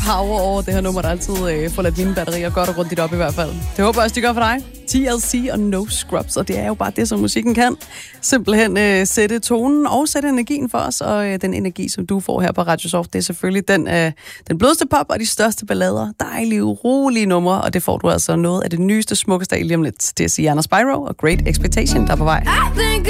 power over det her nummer, der altid får ladt mine batterier godt og rundt op i hvert fald. Det håber jeg også, det gør for dig. TLC og No Scrubs, og det er jo bare det, som musikken kan. Simpelthen sætte tonen og sætte energien for os, og den energi, som du får her på Radio Soft, det er selvfølgelig den blødeste pop og de største ballader. Dejlige, rolige numre, og det får du altså noget af det nyeste, smukkeste lige om lidt. Det er Sienna Spyro og Great Expectation, der er på vej.